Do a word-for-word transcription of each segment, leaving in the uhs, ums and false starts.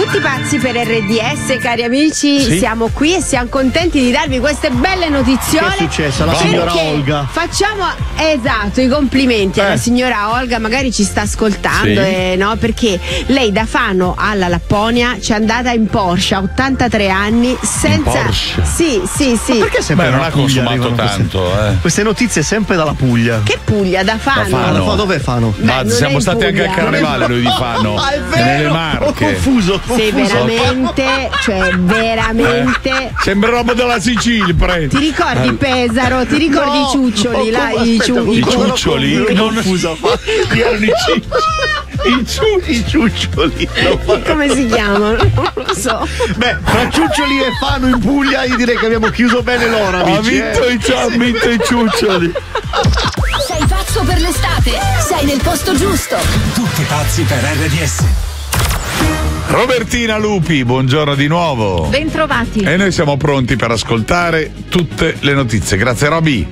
Tutti pazzi per R D S, cari amici, sì? Siamo qui e siamo contenti di darvi queste belle notizione. Che è successo alla signora Olga? Facciamo esatto i complimenti eh. alla signora Olga, magari ci sta ascoltando, sì. eh, no? Perché lei da Fano alla Lapponia ci è andata in Porsche a ottantatré anni senza. In Porsche? Sì, sì, sì. Ma perché sempre Beh, non ha consumato tanto, queste, eh. queste notizie sempre dalla Puglia. Che Puglia? Da Fano? Da Fano. Ma dov'è Fano? Beh, Ma siamo stati Puglia. anche al carnevale noi di Fano. Ah, è Nelle vero! Marche. Ho confuso, confuso. Sì, veramente, cioè veramente. Eh, sembra roba della Sicilia, pre. Ti ricordi Pesaro? Ti ricordi No, i ciuccioli? oh, là, come- i, aspetta, ciu- I i ciuccioli? Io Non- confuso. Chi erano i ciuccioli? I, ciu- i ciuccioli. No, come si chiamano? Non lo so. Beh, tra ciuccioli e Fano in Puglia io direi che abbiamo chiuso bene l'ora, Ha amici. vinto, eh. i, ci- ha vinto i ciuccioli. Sei pazzo per l'estate? Sei nel posto giusto. Tutti pazzi per R D S. Robertina Lupi, buongiorno di nuovo. Bentrovati. E noi siamo pronti per ascoltare tutte le notizie. Grazie Roby.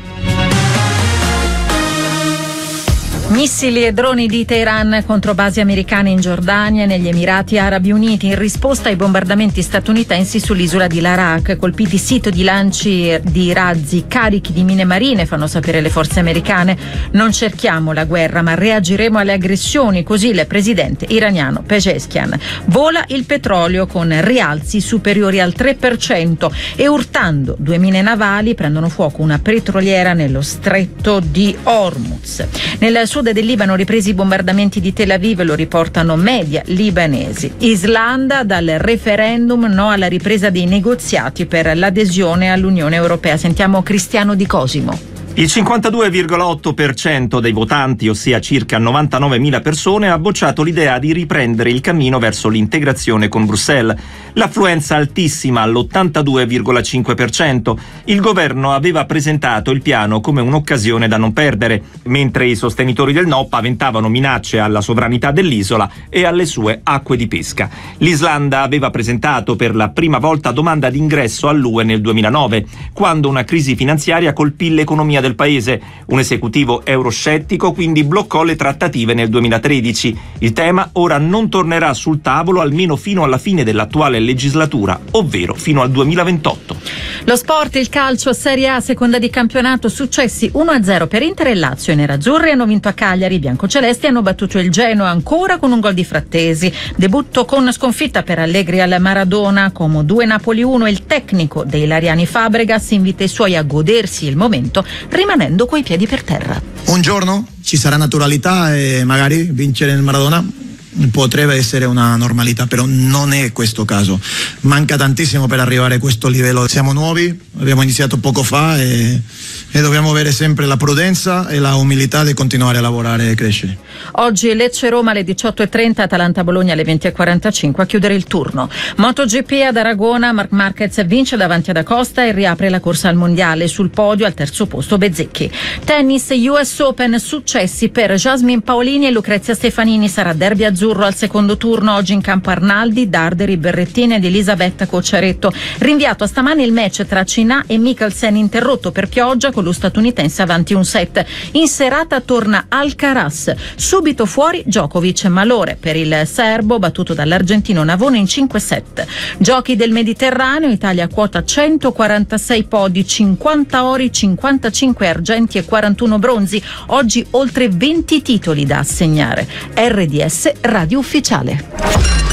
Missili e droni di Teheran contro basi americane in Giordania e negli Emirati Arabi Uniti in risposta ai bombardamenti statunitensi sull'isola di Larak. Colpiti sito di lanci di razzi carichi di mine marine, fanno sapere le forze americane. Non cerchiamo la guerra, ma reagiremo alle aggressioni, così il presidente iraniano Pezeshkian. Vola il petrolio con rialzi superiori al tre per cento e urtando due mine navali prendono fuoco una petroliera nello stretto di Hormuz. Nel sud del Libano ripresi i bombardamenti di Tel Aviv, lo riportano media libanesi. Islanda dal referendum no alla ripresa dei negoziati per l'adesione all'Unione Europea. Sentiamo Cristiano Di Cosimo. Il cinquantadue virgola otto per cento dei votanti, ossia circa novantanovemila persone, ha bocciato l'idea di riprendere il cammino verso l'integrazione con Bruxelles. L'affluenza altissima all'ottantadue virgola cinque per cento. Il governo aveva presentato il piano come un'occasione da non perdere, mentre i sostenitori del no paventavano minacce alla sovranità dell'isola e alle sue acque di pesca. L'Islanda aveva presentato per la prima volta domanda d'ingresso all'U E nel duemilanove, quando una crisi finanziaria colpì l'economia del paese. Un esecutivo euroscettico quindi bloccò le trattative nel duemilatredici. Il tema ora non tornerà sul tavolo almeno fino alla fine dell'attuale legislatura, ovvero fino al duemilaventotto. Lo sport, il calcio, Serie A, seconda di campionato, successi uno a zero per Inter e Lazio. I nerazzurri hanno vinto a Cagliari, i biancocelesti hanno battuto il Genoa ancora con un gol di Frattesi. Debutto con sconfitta per Allegri al Maradona, Como due Napoli uno. Il tecnico dei Ilariani Fabregas invita i suoi a godersi il momento rimanendo coi piedi per terra. Un giorno ci sarà naturalità e magari vincere il Maradona potrebbe essere una normalità, però non è questo caso. Manca tantissimo per arrivare a questo livello. Siamo nuovi, abbiamo iniziato poco fa e, e dobbiamo avere sempre la prudenza e la umiltà di continuare a lavorare e crescere. Oggi Lecce-Roma alle diciotto e trenta, Atalanta-Bologna alle venti e quarantacinque a chiudere il turno. MotoGP ad Aragona, Marc Marquez vince davanti ad Acosta e riapre la corsa al mondiale. Sul podio al terzo posto Bezzecchi. Tennis U S Open, successi per Jasmine Paolini e Lucrezia Stefanini. Sarà derby azzurro al secondo turno. Oggi in campo Arnaldi, Darderi, Berrettini ed Elisabetta Cocciaretto. Rinviato a stamani il match tra Cinà e Mikkelsen, interrotto per pioggia con lo statunitense avanti un set. In serata torna Alcaraz. Subito fuori Djokovic, malore per il serbo battuto dall'argentino Navone in cinque set. Giochi del Mediterraneo, Italia quota centoquarantasei podi, cinquanta ori, cinquantacinque argenti e quarantuno bronzi. Oggi oltre venti titoli da assegnare. R D S Radio Ufficiale.